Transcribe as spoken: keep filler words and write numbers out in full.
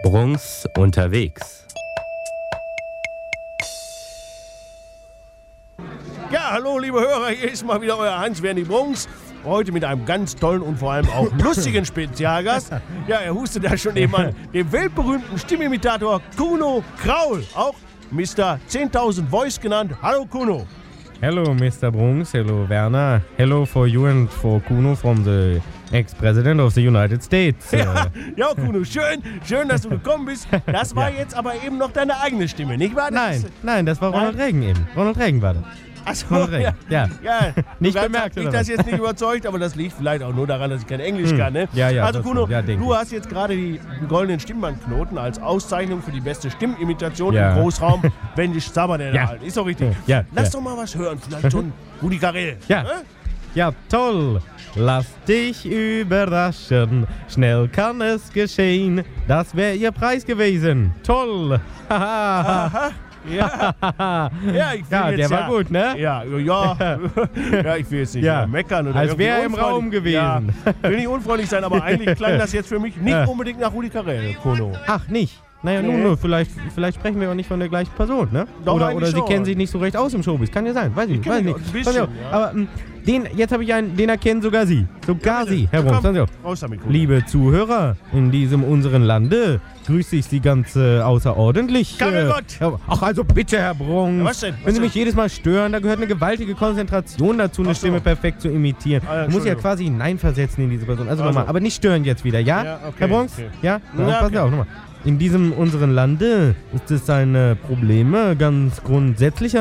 Bruns unterwegs. Ja, hallo liebe Hörer, hier ist mal wieder euer Hans-Werner Bruns. Heute mit einem ganz tollen und vor allem auch lustigen Spezialgast. Ja, er hustet da schon eben an, dem weltberühmten Stimmimitator Kuno Kraul, auch Mister zehntausend Voice genannt. Hallo Kuno. Hello, Mister Bruns. Hello, Werner. Hello for you and for Kuno from the ex-president of the United States. Ja, ja, Kuno, schön, schön, dass du gekommen bist. Das war ja. jetzt aber eben noch deine eigene Stimme, nicht wahr? Das nein, ist, nein, das war Ronald nein? Reagan eben. Ronald Reagan war das. Achso, ja. ja. ja. Nicht du bemerkt, mich oder das was? jetzt nicht überzeugt, aber das liegt vielleicht auch nur daran, dass ich kein Englisch Hm. kann. Ne? Ja, ja, also das Kuno, ja, du ich. hast jetzt gerade die goldenen Stimmbandknoten als Auszeichnung für die beste Stimmimitation Ja. im Großraum Wendisch Sabberden Ja. erhalten. Ist doch richtig. Ja, Lass ja. doch mal was hören, vielleicht schon Rudi Carrell. Ja. Ne? Ja, toll. Lass dich überraschen. Schnell kann es geschehen. Das wäre ihr Preis gewesen. Toll. Aha. Ja, ja, ich will Ja, jetzt der ja, war gut, ne? Ja, ja, ja, ich will jetzt nicht Ja. äh, meckern oder Als irgendwie wäre er im unfreundlich- Raum gewesen. Ja, will nicht unfreundlich sein, aber eigentlich klang das jetzt für mich nicht Ja. unbedingt nach Rudi Carrell, Kuno. Ach, nicht? Naja, nun, Nee. nur, vielleicht, vielleicht sprechen wir auch nicht von der gleichen Person, ne? Doch, oder eigentlich oder sie schon. kennen sich nicht so recht aus im Showbiz. Kann ja sein, weiß ich nicht. kenn Weiß mich nicht. auch ein Pass bisschen, auf. ja. Aber m, den, jetzt habe ich einen, den erkennen sogar Sie. Sogar Sie, Herr Bruns. Pass auf. Raus damit, Kuno. Liebe Zuhörer in diesem unseren Lande, grüße ich Sie ganz äh, außerordentlich. Kamerott! Äh, ja, ach, also bitte, Herr Bruns. Ja, was denn? Was Wenn Sie denn? mich jedes Mal stören, da gehört eine gewaltige Konzentration dazu, eine Ach so. Stimme perfekt zu imitieren. Ah, ja, du musst ja Entschuldigung. quasi hineinversetzen in diese Person. Also, Also. nochmal, aber nicht stören jetzt wieder, ja? Ja, okay, Herr Bruns? okay. Ja? Ja, Pass okay. auf, nochmal. In diesem unseren Lande ist es ein äh, Problem ganz grundsätzlicher